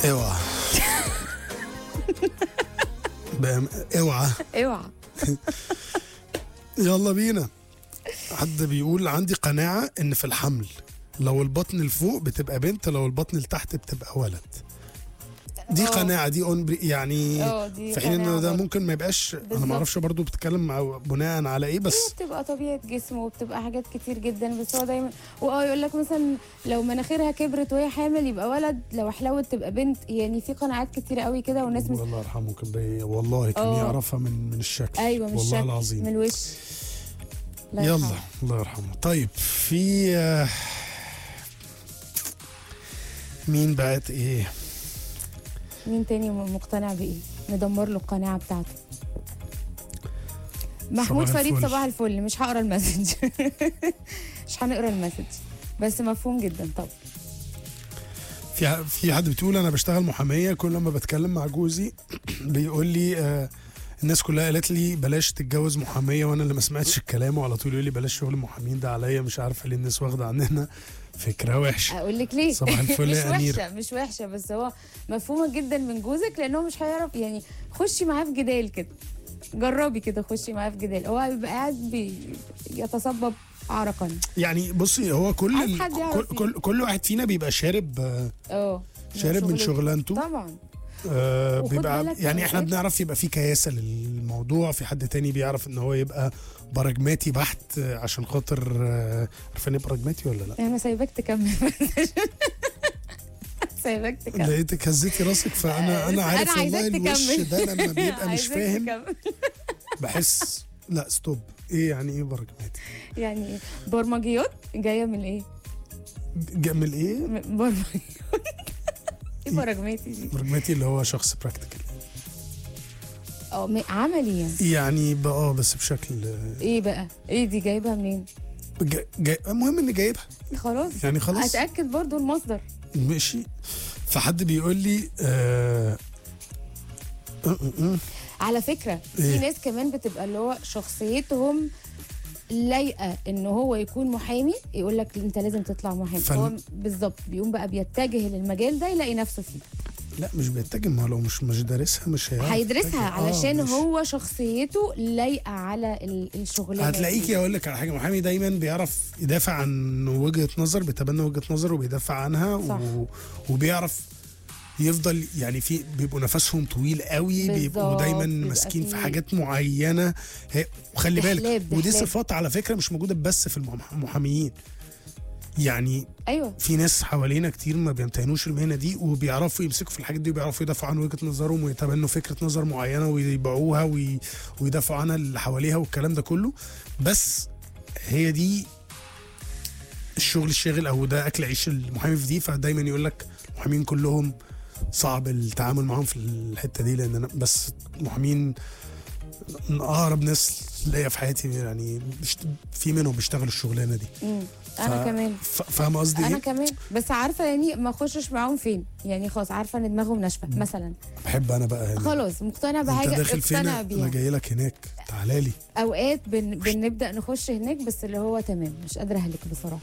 اوعى اوعى اوعى. يلا بينا. حد بيقول عندي قناعة ان في الحمل لو البطن لفوق بتبقى بنت، لو البطن لتحت بتبقى ولد. دي قناعة، دي يعني دي في حين انه ده برضه. ممكن ما يبقاش. انا بالظبط. ما اعرفش برضو بتتكلم بناء على ايه، بس بتبقى طبيعة جسم وبتبقى حاجات كتير جدا، بس هو دايما يقول لك مثلا لو مناخيرها كبرت وهي حامل يبقى ولد، لو حلوت تبقى بنت. يعني في قناعات كتير قوي كده والناس الله يرحمه كان والله كان يعرفها من الشكل. ايوه من والله الشكل، العظيم من الوش. يلا الله يرحمه. طيب في مين بعت ايه؟ مين تاني مقتنع بايه؟ ندمر له القناعة بتاعته. محمود صباح فريد الفل. صباح الفل. مش هقرا المسج. مش هنقرا المسج، بس مفهوم جدا طبعا. في حد بتقول انا بشتغل محاميه، كل ما بتكلم مع جوزي بيقول لي الناس كلها قالت لي بلاش تتجوز محاميه، وانا اللي ما سمعتش الكلام، وعلى طول يقول لي بلاش شغل المحامين ده عليا. مش عارفه ليه الناس واخده عننا فكره وحشه. اقول لك ليه؟ صباح الفل مش يا أميرة. وحشه، مش وحشه، بس هو مفهومه جدا من جوزك، لانه مش هيعرف. يعني خشي معاه في جدال كده، جربي كده، خشي معاه في جدال. هو بيبقى قاعد بيتصبب عرقا. يعني بصي، هو عايز حد يعرف كل واحد فينا بيبقى شارب من شغلانته طبعا. بيبقى بالك يعني من احنا إيه؟ بنعرف يبقى في كياسه للموضوع. في حد تاني بيعرف ان هو يبقى براجماتي بحت عشان خاطر عارفين ايه براجماتي ولا لا؟ انا سايباك تكمل. سايباك تكمل. لقيتك هزيتي راسك، فانا عارف والله عايزاك الوش تكمل. ده لما بيبقى مش عايزاك فاهم تكمل. بحس لا ستوب. ايه يعني ايه براجماتي؟ يعني برمجيات جايه من ايه؟ من ايه؟ برمجيات. ايه براجماتي دي؟ براجماتي اللي هو شخص براكتيكال عملي يعني بقى بس بشكل ايه بقى؟ ايه دي جايبها منين؟ المهم اني جايبها خلاص يعني خلاص اتاكد برضو المصدر. ماشي. فحد بيقول لي على فكره إيه؟ في ناس كمان بتبقى اللي هو شخصيتهم لايقه ان هو يكون محامي، يقول لك انت لازم تطلع محامي. هو بالظبط بيقوم بقى بيتجه للمجال ده، يلاقي نفسه فيه. لا مش بيتجه، ما لو مش دارسها مش هيدرسها علشان هو شخصيته لايقه على الشغلانه. هتلاقيكي اقول لك على حاجه، محامي دايما بيعرف يدافع عن وجهه نظر، بيتبنى وجهه نظر وبيدافع عنها. صح. وبيعرف يفضل يعني بيبقوا نفسهم طويل قوي، بيبقوا دايما ماسكين في حاجات معينه. وخلي بالك ودي صفات على فكره مش موجوده بس في المحاميين. يعني ايوه في ناس حوالينا كتير ما بيمتهنوش المهنه دي، وبيعرفوا يمسكوا في الحاجات دي، وبيعرفوا يدافعوا عن وجهه نظرهم، ويتبنوا فكره نظر معينه ويبيعوها ويدافعوا عنها اللي حواليها والكلام ده كله. بس هي دي الشغل الشاغل، او ده اكل عيش المحامي في دي. فدايما يقول لك المحامين كلهم صعب التعامل معاهم في الحته دي، لان أنا بس محامين من اقرب ناس ليا في حياتي، يعني في منهم بيشتغلوا الشغلانه دي. انا كمان فاهم قصدي انا ايه؟ كمان، بس عارفه يعني ما اخشش معاهم فين. يعني خلاص عارفه ان دماغهم ناشفه مثلا. بحب انا بقى هنا. خلاص مقتنع بحاجه، انت داخل فين؟ اقتنع بيها. انا جاي لك هناك، تعالى لي. اوقات بنبدا نخش هناك، بس اللي هو تمام مش قادره اهلك بصراحه.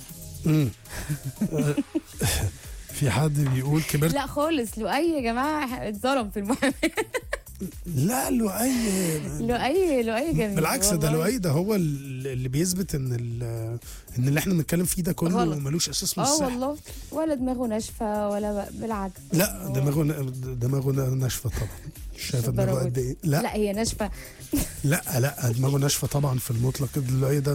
في حد بيقول كبرت. لا خالص، لؤي يا جماعه اتظلم في المحاماه. لا لؤي لؤي جميل بالعكس، ده لؤي ده هو اللي بيثبت ان اللي احنا بنتكلم فيه ده كله ملوش اساس من الصحه. والله ولا دماغه ناشفه ولا بالعكس. لا دماغه ناشفه طبعا. شايفه دماغه قد ايه؟ لا هي ناشفه. لا دماغه ناشفه طبعا في المطلق. لؤي ده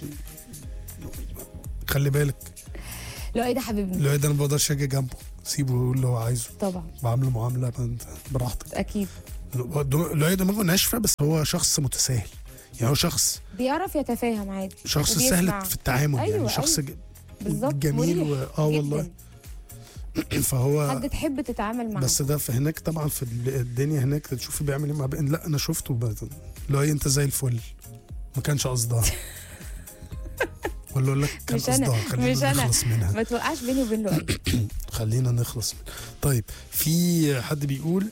خلي بالك، لؤي ده حبيبنا. لؤي ده انا ما بقدرش اجي جنبه، سيبه يقول اللي هو عايزه طبعا، بعمله معامله براحتك. اكيد لؤي دماغه ناشفه، بس هو شخص متساهل. يعني هو شخص بيعرف يتفاهم عادي، شخص سهل في التعامل. أيوة يعني شخص جميل والله. فهو حد تحب تتعامل معاه. بس ده في هناك طبعا في الدنيا هناك تشوفي بيعمل ايه مع لا انا شفته لؤي انت زي الفل، ما كانش قصدها. ولا اقول لك كان قصدها. خلينا نخلص منها، ما توقعش بيني وبين لؤي. خلينا نخلص منها. طيب في حد بيقول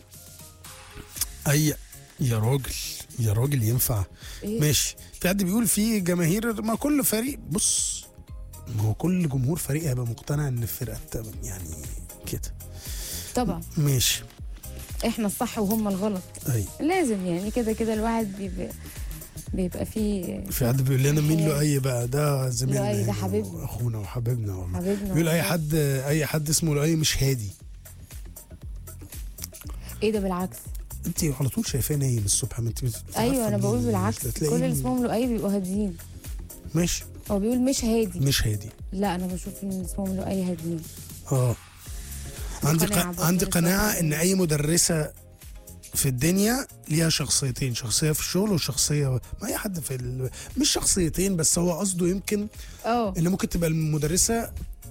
يا راجل ينفع إيه؟ ماشي. في حد بيقول في جماهير، ما كل فريق بص، ما هو كل جمهور فريق هيبقى مقتنع ان الفرقه يعني كده. طبعا ماشي. احنا الصح وهم الغلط، اي لازم يعني كده كده الواحد بيبقى فيه. في حد بيقول لنا مين لؤي بقى؟ ده زميلنا لؤي ده هنا حبيبنا. واخونا وحبيبنا والله. حبيبنا بيقول والله. اي حد اسمه لؤي مش هادي. ايه ده بالعكس. انت على طول شايفاه نايم الصبح، ما انت ايوه انا بقول بالعكس، كل اللي اسمهم لؤي بيبقوا هاديين. ماشي. هو بيقول مش هادي. مش هادي. لا انا بشوف ان اسمهم لؤي هاديين. عندي قناعه ان اي مدرسه في الدنيا ليها شخصيتين، شخصيه في الشغل وشخصيه ما اي حد مش شخصيتين، بس هو قصده يمكن ان ممكن تبقى المدرسه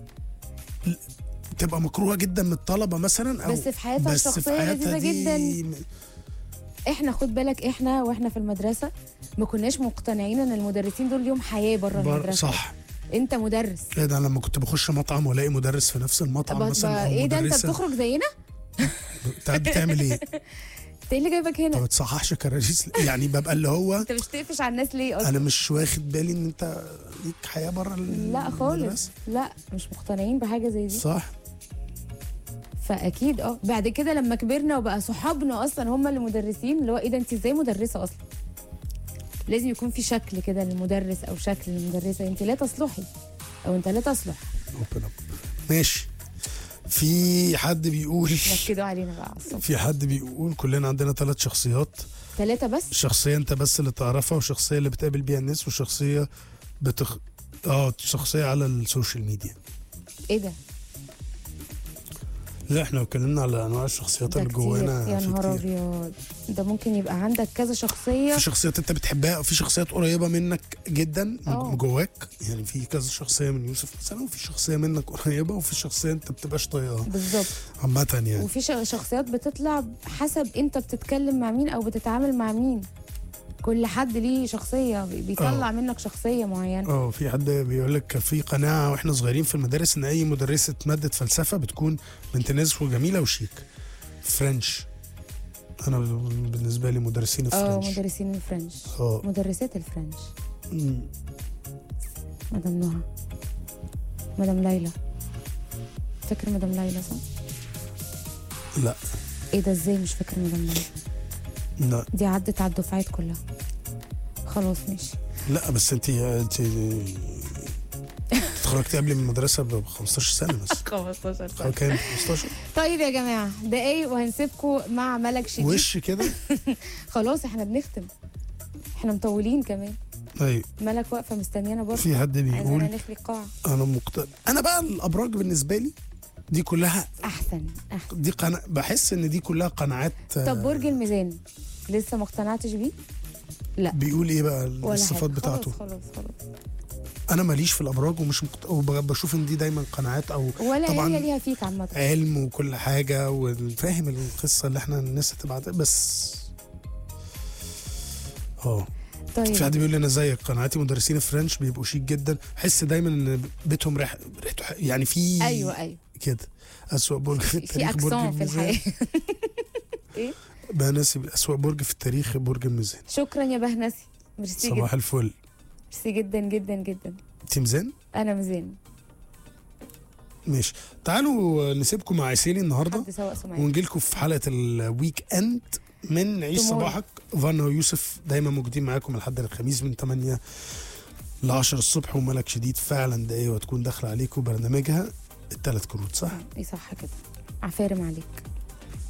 تبقى مكروهه جدا من الطلبه مثلا، او بس في حياتها الشخصيه لذيذه جدا. احنا خد بالك احنا واحنا في المدرسه ما كناش مقتنعين ان المدرسين دول ليهم حياه بره المدرسه. صح. انت مدرس. ايه ده؟ لما كنت بخش مطعم والاقي مدرس في نفس المطعم مثلا، ايه ده انت بتخرج زينا؟ انت بتعمل ايه؟ انت ايه اللي جايبك هنا؟ ما بتصححش كراريس يعني، ببقى اللي هو انت مش تقفش على الناس ليه اصلا؟ انا مش واخد بالي ان انت ليك حياه بره لا خالص، لا مش مقتنعين بحاجه زي دي. صح. فاكيد بعد كده لما كبرنا وبقى صحابنا اصلا هم اللي مدرسين، اللي هو ايه ده انت ازاي مدرسه اصلا؟ لازم يكون في شكل كده للمدرس او شكل للمدرسه، انت لا تصلحي او انت لا تصلح. ماشي. في حد بيقول نكدوا علينا بقى الصبح. في حد بيقول كلنا عندنا 3 شخصيات. 3 بس؟ شخصيه انت بس اللي تعرفها، وشخصيه اللي بتقابل بيها الناس، وشخصيه شخصيه على السوشيال ميديا. ايه ده؟ لا احنا اتكلمنا على انواع الشخصيات اللي جوانا. يا نهار ابيض، ده ممكن يبقى عندك كذا شخصيه. في شخصيات انت بتحبها، وفي شخصيات قريبه منك جدا جواك، يعني في كذا شخصيه من يوسف مثلا، وفي شخصيه منك قريبه، وفي شخصيه انت بتبقاش طايقها بالظبط عامه يعني. وفي شخصيات بتطلع حسب انت بتتكلم مع مين او بتتعامل مع مين. كل حد ليه شخصيه بيطلع منك شخصيه معينه. في حد بيقول لك في قناعه واحنا صغيرين في المدارس ان اي مدرسه ماده فلسفه بتكون بنت ناس وجميله وشيك. فرنش. انا بالنسبه لي مدرسين الفرنش. مدرسين الفرنش. مدرسات الفرنش. مدام نهى، مدام ليلى. فاكر مدام ليلى صح؟ لا. ايه ده ازاي مش فاكر مدام ليلى؟ لا دي عدت على الدفعات كلها. خلاص ماشي. لا بس انت اتخرجتي قبل من المدرسه ب 15 سنه بس. 15 سنه. كام 15؟ طيب يا جماعه دقايق وهنسيبكم مع ملك شديد. وش كده. خلاص احنا بنختم، احنا مطولين كمان. ايوه ملك واقفه مستنيانا برضه. في حد بيقول انا نخلي قاعه. انا مقتنع. انا بقى الابراج بالنسبه لي دي كلها احسن. دي بحس ان دي كلها قناعات. طب برج الميزان لسه ما اقتنعتش بيه؟ لا. بيقول ايه بقى الصفات بتاعته؟ خلاص انا ماليش في الابراج وبشوف ان دي دايما قناعات، او ولا طبعا هي ليها فيك عامه علم وكل حاجه، وفاهم القصه اللي احنا الناس هتبعتها بس. طيب في حد بيقول لي انا زيك، قناعاتي مدرسين الفرنش بيبقوا شيك جدا، احس دايما ان بيتهم ريحته يعني في ايوه كده. اسوأ برج في التاريخ برج الميزان. في الحياه. ايه بهنسي اسوأ برج في التاريخ برج الميزان. شكرا يا بهنسي، ميرسي جدا. صباح الفل. ميرسي جدا جدا جدا. انت ميزان؟ انا ميزان. ماشي، تعالوا نسيبكم مع عسيلي النهارده ونجي لكم في حلقه الويك اند من عيش صباحك. فانا ويوسف دايما موجودين معاكم لحد الخميس من 8 ل 10 الصبح، وملك شديد فعلا دقيقه وتكون داخله عليكم برنامجها ال3 كروت. صح؟ ايه صح كده، عفارم عليك.